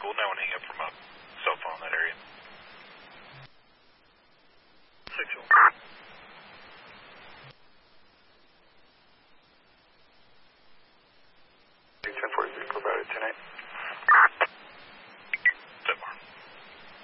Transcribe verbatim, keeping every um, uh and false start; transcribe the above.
cool. No one hang up from a cell phone in that area.